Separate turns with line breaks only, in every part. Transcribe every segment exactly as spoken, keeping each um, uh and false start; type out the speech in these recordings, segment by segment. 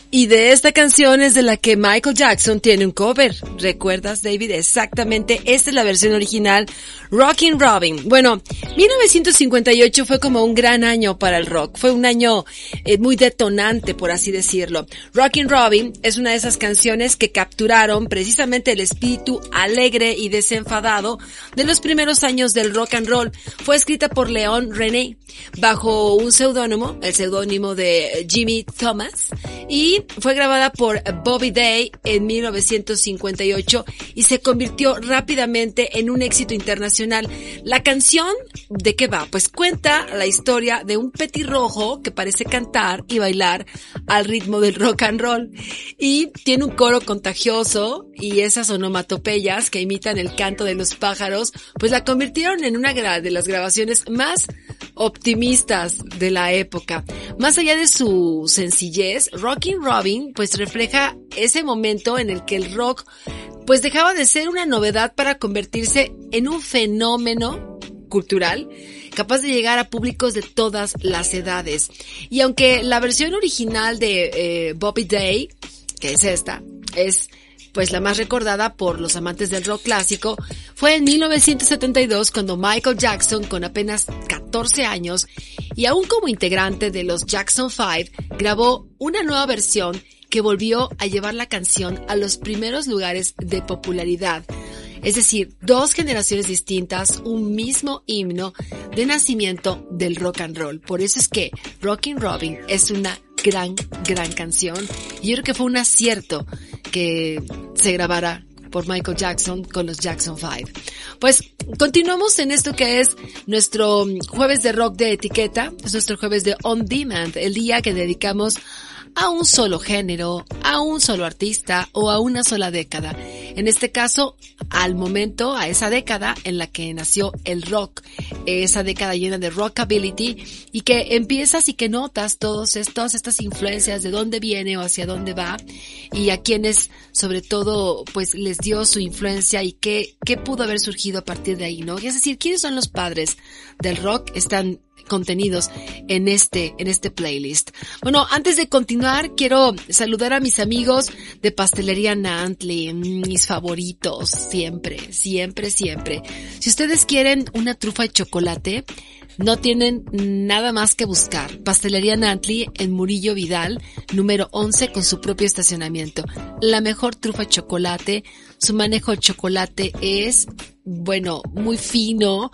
Y de esta canción es de la que Michael Jackson tiene un cover. ¿Recuerdas, David? Exactamente, esta es la versión original, Rockin' Robin. Bueno, mil novecientos cincuenta y ocho fue como un gran año para el rock. Fue un año eh, muy detonante, por así decirlo. Rockin' Robin es una de esas canciones que capturaron precisamente el espíritu alegre y desenfadado de los primeros años del rock and roll. Fue escrita por Leon René bajo un seudónimo, el seudónimo de Jimmy Thomas, y fue grabada por Bobby Day en mil novecientos cincuenta y ocho y se convirtió rápidamente en un éxito internacional. La canción, ¿de qué va? Pues cuenta la historia de un petirrojo que parece cantar y bailar al ritmo del rock and roll y tiene un coro contagioso, y esas onomatopeyas que imitan el canto de los pájaros pues la convirtieron en una de las grabaciones más optimistas de la época. Más allá de su sencillez, Rockin' Robin pues refleja ese momento en el que el rock pues dejaba de ser una novedad para convertirse en un fenómeno cultural capaz de llegar a públicos de todas las edades. Y aunque la versión original de eh, Bobby Day, que es esta, es pues la más recordada por los amantes del rock clásico, fue en mil novecientos setenta y dos cuando Michael Jackson, con apenas catorce años y aún como integrante de los Jackson Five, grabó una nueva versión que volvió a llevar la canción a los primeros lugares de popularidad. Es decir, dos generaciones distintas, un mismo himno de nacimiento del rock and roll. Por eso es que Rockin' Robin es una gran, gran canción. Y yo creo que fue un acierto que se grabara por Michael Jackson con los Jackson Five. Pues continuamos en esto que es nuestro jueves de rock de etiqueta, es nuestro jueves de On Demand, el día que dedicamos a un solo género, a un solo artista o a una sola década. En este caso, al momento, a esa década en la que nació el rock, esa década llena de rockability y que empiezas y que notas todos estos, estas influencias de dónde viene o hacia dónde va y a quienes sobre todo pues les dio su influencia y qué, qué pudo haber surgido a partir de ahí, ¿no? Es decir, ¿quiénes son los padres del rock? Están contenidos en este, en este playlist. Bueno, antes de continuar, quiero saludar a mis amigos de Pastelería Nantli, mis favoritos, siempre, siempre, siempre. Si ustedes quieren una trufa de chocolate, no tienen nada más que buscar. Pastelería Nantli en Murillo Vidal, número once, con su propio estacionamiento. La mejor trufa de chocolate, su manejo de chocolate es, bueno, muy fino,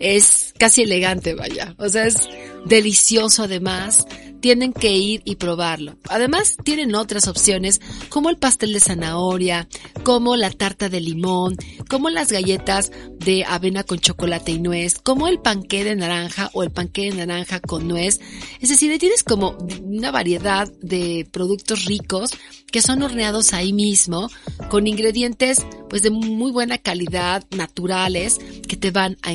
es casi elegante, vaya. O sea, es delicioso además. Tienen que ir y probarlo. Además, tienen otras opciones como el pastel de zanahoria, como la tarta de limón, como las galletas de avena con chocolate y nuez, como el panqué de naranja o el panqué de naranja con nuez. Es decir, tienes como una variedad de productos ricos que son horneados ahí mismo con ingredientes pues de muy buena calidad, naturales, que te van a